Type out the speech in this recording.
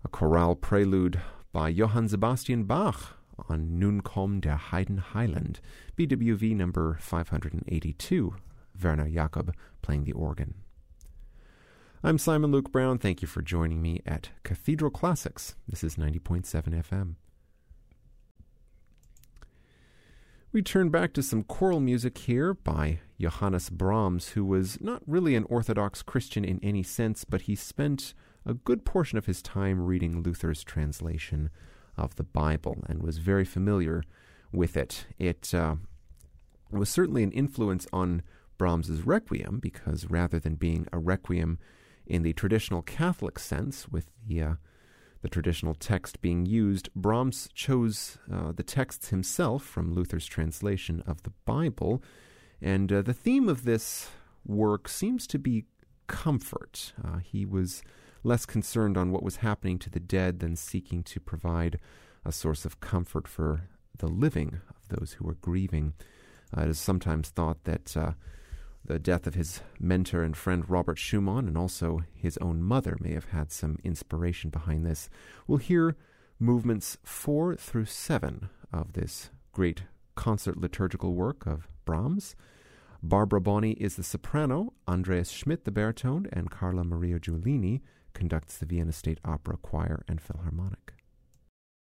a chorale prelude by Johann Sebastian Bach on Nun komm der Heiden Heiland, BWV number 582, Werner Jakob playing the organ. I'm Simon Luke Brown. Thank you for joining me at Cathedral Classics. This is 90.7 FM. We turn back to some choral music here by Johannes Brahms, who was not really an Orthodox Christian in any sense, but he spent a good portion of his time reading Luther's translation of the Bible and was very familiar with it. It was certainly an influence on Brahms's Requiem, because rather than being a requiem in the traditional Catholic sense, with the traditional text being used, Brahms chose the texts himself from Luther's translation of the Bible, and the theme of this work seems to be comfort. He was less concerned on what was happening to the dead than seeking to provide a source of comfort for the living, of those who were grieving. It is sometimes thought that the death of his mentor and friend Robert Schumann, and also his own mother, may have had some inspiration behind this. We'll hear movements 4 through 7 of this great concert liturgical work of Brahms. Barbara Bonney is the soprano, Andreas Schmidt the baritone, and Carla Maria Giulini conducts the Vienna State Opera Choir and Philharmonic.